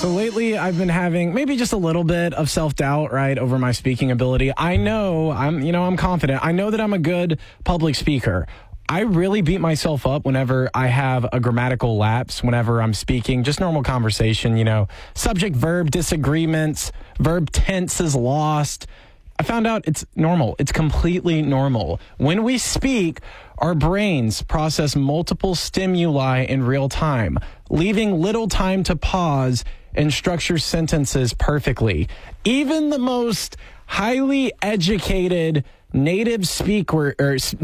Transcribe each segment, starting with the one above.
So lately, I've been having maybe just a little bit of self-doubt, right, over my speaking ability. I know I'm confident. I know that I'm a good public speaker. I really beat myself up whenever I have a grammatical lapse, whenever I'm speaking, just normal conversation, subject, verb, disagreements, verb tense is lost. I found out it's normal. It's completely normal. When we speak, our brains process multiple stimuli in real time, leaving little time to pause and structure sentences perfectly. Even the most highly educated native speakers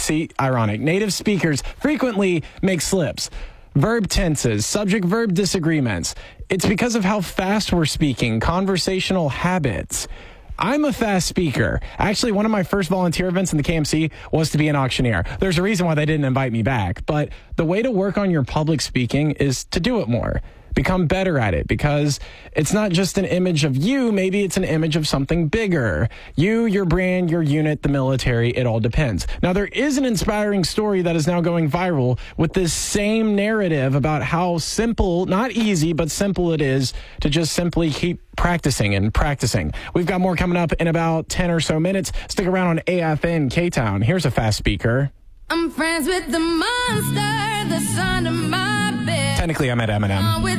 frequently make slips. Verb tenses, subject-verb disagreements. It's because of how fast we're speaking, conversational habits. I'm a fast speaker. Actually, one of my first volunteer events in the KMC was to be an auctioneer. There's a reason why they didn't invite me back. But the way to work on your public speaking is to do it more. Become better at it, because it's not just an image of you. Maybe it's an image of something bigger. You, your brand, your unit, the military, it all depends. Now, there is an inspiring story that is now going viral with this same narrative about how simple, not easy, but simple it is to just simply keep practicing and practicing. We've got more coming up in about 10 or so minutes. Stick around on AFN K-Town. Here's a fast speaker. I'm friends with the monster, the son of my bitch. Technically, I'm at Eminem.